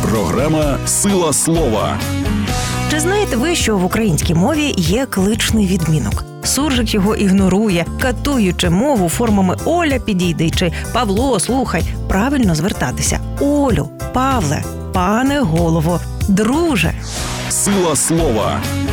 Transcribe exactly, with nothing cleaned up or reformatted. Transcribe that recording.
Програма «Сила слова». Чи знаєте ви, що в українській мові є кличний відмінок? Суржик його ігнорує, катуючи мову формами «Оля, підійди» чи «Павло, слухай». Правильно звертатися «Олю», «Павле», «Пане голово», «Друже». «Сила слова».